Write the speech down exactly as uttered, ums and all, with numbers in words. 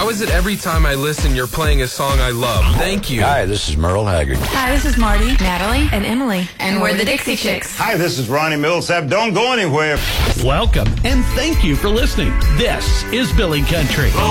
How is it every time I listen, you're playing a song I love? Thank you. Hi, this is Merle Haggard. Hi, this is Marty, Natalie, and Emily. And we're the Dixie Chicks. Hi, this is Ronnie Millsap. Don't go anywhere. Welcome, and thank you for listening. This is Billy Country.